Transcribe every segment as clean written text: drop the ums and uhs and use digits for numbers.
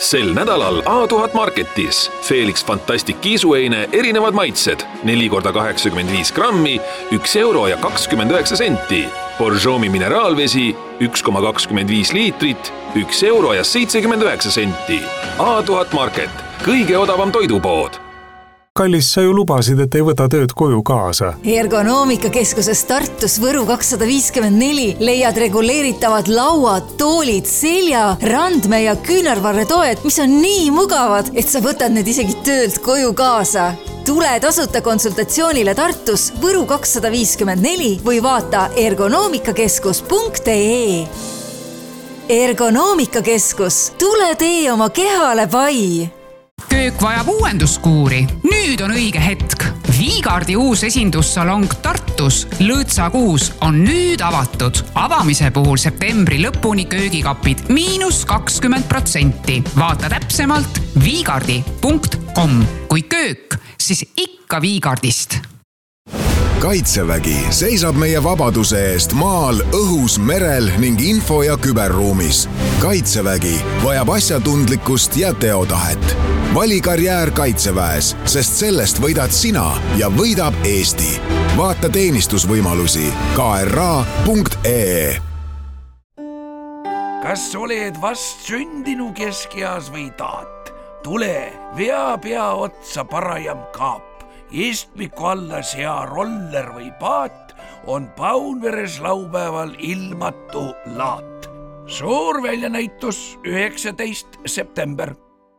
Sel nädalal A1000 Marketis Felix Fantastic kiisueine erinevad maitsed 4x85 grammi, 1 euro ja 29 senti. Borjomi mineraalvesi 1,25 liitrit, 1 euro ja 79 senti. A1000 Market, kõige odavam toidupood. Kallis, sa ju lubasid, et ei võta tööd koju kaasa. Ergonoomikakeskuses Tartus Võru 254 leiad reguleeritavad lauad, toolid, selja, randme ja küünarvarre toed, mis on nii mugavad, et sa võtad need isegi töölt koju kaasa. Tule tasuta konsultatsioonile Tartus Võru 254 või vaata ergonoomikakeskus.ee. Ergonoomikakeskus, tule tee oma kehale pai! Köök vajab uuenduskuuri. Nüüd on õige hetk. Viigardi uus esindussalong Tartus, Lõõtsa 6, on nüüd avatud. Avamise puhul septembri lõpuni köögikapid -20%. Vaata täpsemalt viigardi.com. Kui köök, siis ikka Viigardist. Kaitsevägi seisab meie vabaduse eest maal, õhus, merel ning info- ja küberruumis. Kaitsevägi vajab asjatundlikkust ja teotahet. Vali karjäär Kaitseväes, sest sellest võidad sina ja võidab Eesti. Vaata teenistusvõimalusi kra.ee. Kas oled vast sündinu keskeas või taat? Tule, vea pea otsa parajam kaap. Istmiku alla sea roller või paat on Paunveres laupäeval ilmatu laat. Suur väljanäitus 19. september.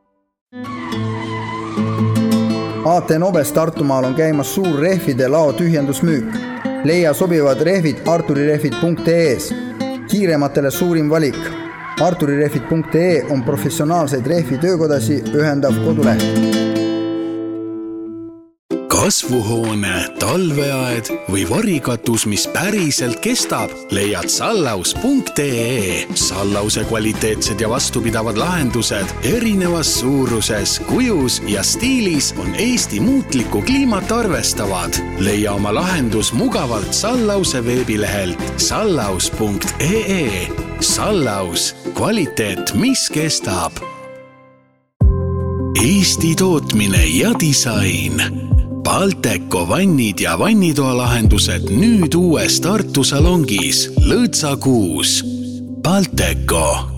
AT Nobes Tartumaal on käimas suur rehvide lao tühjendusmüük. Leia sobivad rehvid arturirehvid.ee-s. Kiirematele suurim valik. Arturirehvid.ee on professionaalseid rehvi töökodasi ühendav koduleht. Kasvuhoone, talveaed või varikatus, mis päriselt kestab, leiad sallaus.ee. Sallause kvaliteetsed ja vastupidavad lahendused erinevas suuruses, kujus ja stiilis on Eesti muutlikku kliimat arvestavad. Leia oma lahendus mugavalt Sallause veebilehelt sallaus.ee. Sallaus, kvaliteet, mis kestab. Eesti tootmine ja disain. Balteco vannid ja vannitoa lahendused nüüd uues Tartu salongis Lõõtsa 6. Balteco.